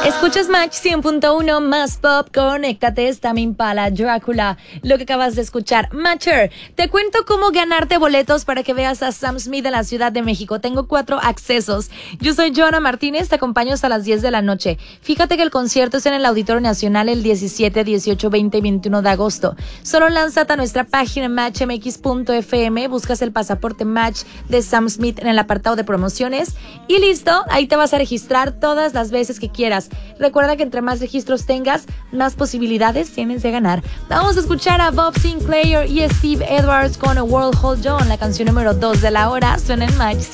Escuchas Match 100.1 más pop, conéctate, Tame Impala, Drácula, lo que acabas de escuchar. Matcher, te cuento cómo ganarte boletos para que veas a Sam Smith en la Ciudad de México. Tengo 4 accesos. Yo soy Joana Martínez, te acompaño hasta las 10 de la noche. Fíjate que el concierto es en el Auditorio Nacional el 17, 18, 20 y 21 de agosto. Solo lánzate a nuestra página matchmx.fm, buscas el pasaporte Match de Sam Smith en el apartado de promociones y listo, ahí te vas a registrar todas las veces que quieras. Recuerda que entre más registros tengas, más posibilidades tienes de ganar. Vamos a escuchar a Bob Sinclair y Steve Edwards con A World Hold On, la canción número 2 de la hora. Suena en Match